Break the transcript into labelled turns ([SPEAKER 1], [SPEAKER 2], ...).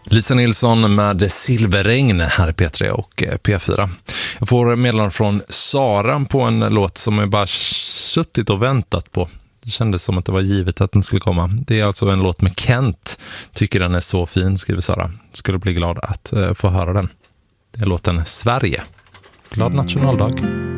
[SPEAKER 1] Lisa Nilsson med Silverregn här i P3 och P4. Jag får meddelande från Sara på en låt som jag bara suttit och väntat på. Det kändes som att det var givet att den skulle komma. Det är alltså en låt med Kent. Tycker den är så fin, skriver Sara. Skulle bli glad att få höra den. Det är låten Sverige. Glad nationaldag.